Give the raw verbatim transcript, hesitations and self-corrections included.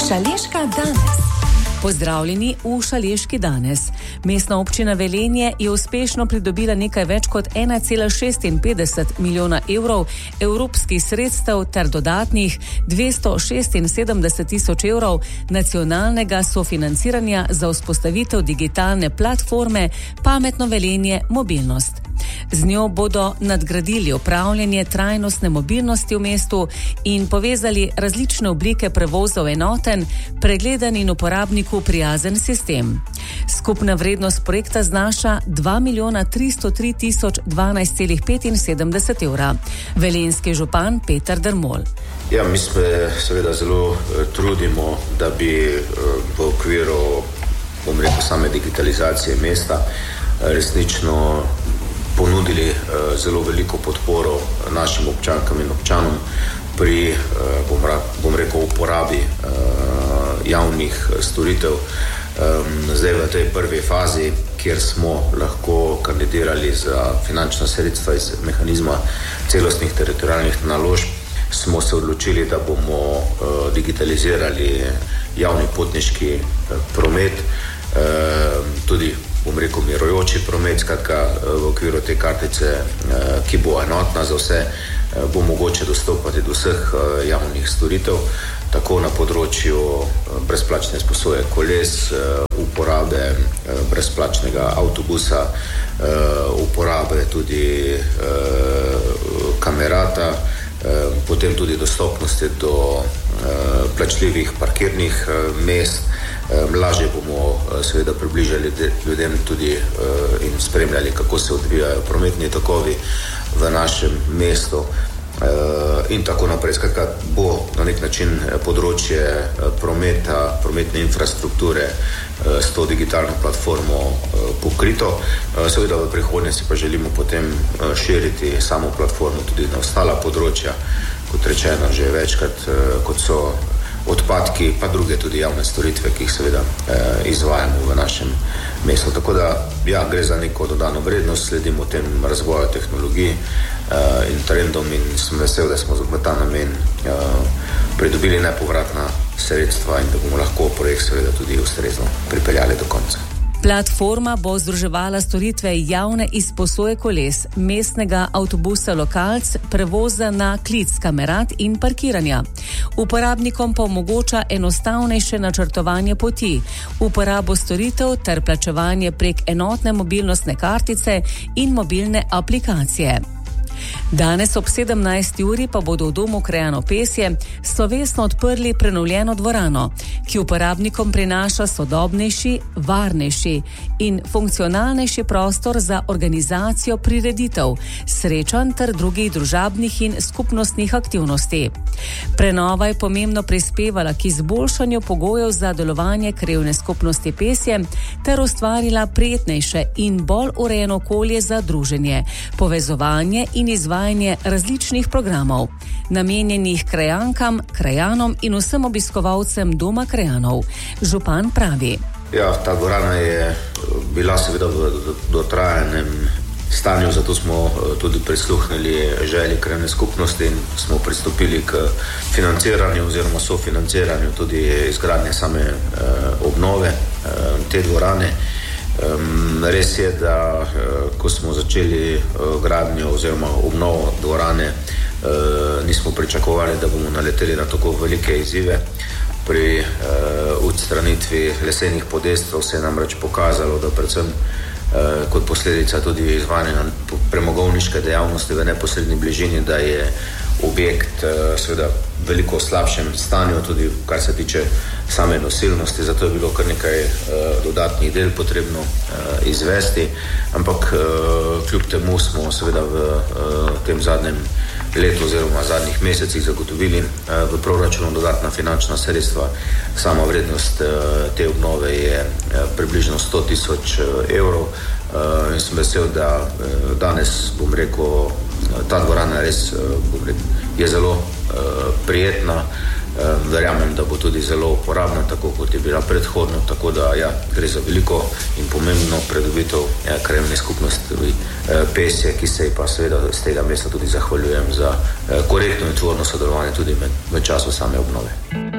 Šaleška danes. Pozdravljeni v Šaleški danes. Mestna občina Velenje je uspešno pridobila nekaj več kot ena cela šestinpetdeset milijona evrov evropskih sredstev ter dodatnih dvesto šestinsedemdeset tisoč evrov nacionalnega sofinanciranja za vzpostavitev digitalne platforme Pametno Velenje mobilnost. Z njo bodo nadgradili upravljanje trajnostne mobilnosti v mestu in povezali različne oblike prevoza v enoten, pregleden in uporabniku prijazen sistem. Skupna vrednost projekta znaša dva milijona tristo tri tisoč dvanajst celih petinsedemdeset evra. Velenjski župan Peter Dermol. Ja, mi se seveda zelo trudimo, da bi v okviru, bom rekel, same digitalizacije mesta resnično ponudili zelo veliko podporo našim občankam in občanom pri, bom, bom rekel, uporabi javnih storitev. Zdaj v tej prvi fazi, kjer smo lahko kandidirali za finančna sredstva iz mehanizma celostnih teritorialnih naložb, smo se odločili, da bomo digitalizirali javni potniški promet, tudi, bom rekel, mirujoči promet, skratka v okviru te kartice, ki bo enotna za vse, bo mogoče dostopati do vseh javnih storitev, tako na področju brezplačne izposoje koles, uporabe brezplačnega avtobusa, uporabe tudi kamerata, potem tudi dostopnosti do plačljivih parkirnih mest. Lažje bomo seveda približali ljudem tudi in spremljali, kako se odvijajo prometni tokovi v našem mestu in tako naprej. Skratka, bo na nek način področje prometa, prometne infrastrukture s to digitalno platformo pokrito. Seveda v prihodnosti pa želimo potem širiti samo platformo tudi na ostala področja, kot rečeno že večkrat, kot so odpadki, pa druge tudi javne storitve, ki jih seveda eh, izvajamo v našem mestu. Tako da, ja, gre za neko dodano vrednost, sledimo tem razvoju tehnologij eh, in trendom in sem vesel, da smo v ta namen eh, pridobili nepovratna sredstva in da bomo lahko projekt seveda tudi ustrezno pripeljali do konca. Platforma bo združevala storitve javne izposoje koles, mestnega avtobusa Lokalc, prevoza na klic, kamerat in parkiranja. Uporabnikom pa omogoča enostavnejše načrtovanje poti, uporabo storitev ter plačevanje prek enotne mobilnostne kartice in mobilne aplikacije. Danes ob sedemnajsti uri pa bodo v domu krajanov Pesje slovesno odprli prenovljeno dvorano, ki uporabnikom prinaša sodobnejši, varnejši in funkcionalnejši prostor za organizacijo prireditev, srečanj ter drugih družabnih in skupnostnih aktivnosti. Prenova je pomembno prispevala k izboljšanju pogojev za delovanje krajevne skupnosti Pesje ter ustvarila prijetnejše in bolj urejeno okolje za druženje, povezovanje in izvajanje različnih programov, namenjenih krajankam, krajanom in vsem obiskovalcem doma krajanov. Župan pravi. Ja, ta dvorana je bila seveda v dotrajanem stanju, zato smo tudi prisluhnili želji krajevne skupnosti in smo pristopili k financiranju oziroma sofinanciranju tudi izgradnje same eh, obnove eh, te dvorane. Um, res je, da uh, ko smo začeli uh, gradnjo oziroma obnovo dvorane, uh, nismo pričakovali, da bomo naleteli na tako velike izzive. Pri uh, odstranitvi lesenih podestov se je namreč pokazalo, da predvsem uh, kot posledica tudi izvajanja premogovniške dejavnosti v neposredni bližini, da je objekt uh, seveda veliko slabšem stanju, tudi kar se tiče same nosilnosti, zato je bilo kar nekaj uh, dodatnih del potrebno uh, izvesti, ampak uh, kljub temu smo seveda v uh, tem zadnjem letu oziroma zadnjih mesecih zagotovili uh, v proračunu dodatna finančna sredstva. Sama vrednost uh, te obnove je uh, približno sto tisoč evrov uh, in sem vesel, da uh, danes, bom rekel, ta dvorana res uh, bom rekel, je zelo uh, prijetna. Verjamem, da bo tudi zelo uporabna, tako kot je bila predhodno, tako da ja, gre za veliko in pomembno pridobitev ja, krajevne skupnosti eh, Pesje, ki se ji pa seveda z tega mesta tudi zahvaljujem za eh, korektno in tvorno sodelovanje tudi med, med času same obnove.